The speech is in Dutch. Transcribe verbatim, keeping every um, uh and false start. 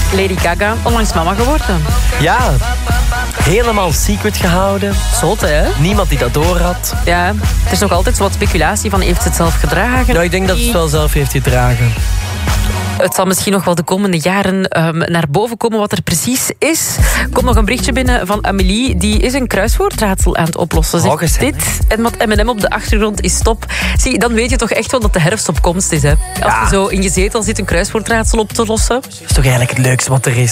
Lady Gaga, onlangs mama geworden. Ja, helemaal secret gehouden. Zot, hè? Niemand die dat door had. Ja, er is nog altijd zo wat speculatie van, heeft ze het zelf gedragen? Nou, ik denk dat ze het wel zelf heeft gedragen. Het zal misschien nog wel de komende jaren um, naar boven komen wat er precies is. Er komt nog een berichtje binnen van Amélie. Die is een kruiswoordraadsel aan het oplossen. Zegt Oh, gezellig. dit en wat M en M op de achtergrond is top. Zie, dan weet je toch echt wel dat de herfst op komst is. Hè? Als Ja. je zo in je zetel zit een kruiswoordraadsel op te lossen. Dat is toch eigenlijk het leukste wat er is.